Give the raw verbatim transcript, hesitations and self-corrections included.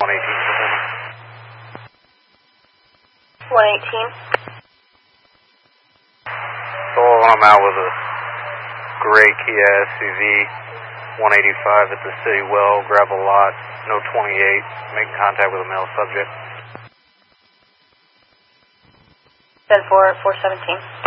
one eighteen. one eighteen. So I'm out with a gray Kia S U V, one eighty-five at the City Well, gravel lot, no twenty-eight, making contact with a male subject. ten four, four seventeen.